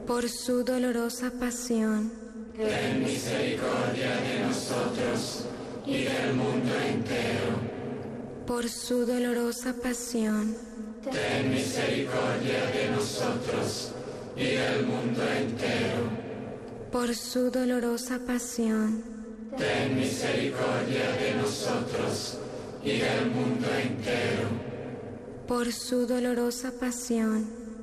por su dolorosa pasión, ten misericordia de nosotros y del mundo entero. por su dolorosa pasión, Ten misericordia de nosotros y del mundo entero. por su dolorosa pasión, Ten misericordia de nosotros y del mundo entero. por su dolorosa pasión,